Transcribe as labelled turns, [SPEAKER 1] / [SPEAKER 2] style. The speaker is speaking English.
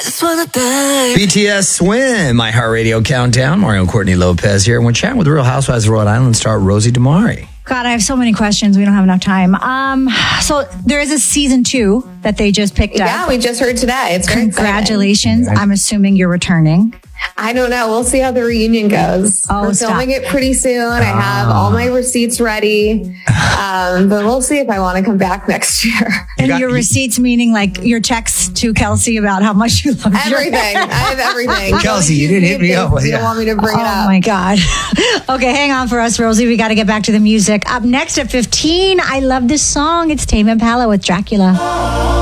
[SPEAKER 1] BTS Swim, my iHeartRadio Countdown. Mario Courtney Lopez here. And we're chatting with the Real Housewives of Rhode Island star Rosie DeMari.
[SPEAKER 2] God, I have so many questions. We don't have enough time. So there is a season 2 that they just picked up.
[SPEAKER 3] Yeah, we just heard today. It's very
[SPEAKER 2] Congratulations.
[SPEAKER 3] exciting.
[SPEAKER 2] I'm assuming you're returning.
[SPEAKER 3] I don't know. We'll see how the reunion goes. We're filming it pretty soon. I have all my receipts ready. But we'll see if I want to come back next year.
[SPEAKER 2] And your receipts meaning like your checks to Kelsey about how much you love
[SPEAKER 3] everything. I have everything.
[SPEAKER 1] Kelsey, you didn't hit me up with
[SPEAKER 3] You don't want me to bring it up.
[SPEAKER 2] Oh my God. Okay, hang on for us, Rosie. We got to get back to the music. Up next at 15, I love this song. It's Tame Impala with Dracula.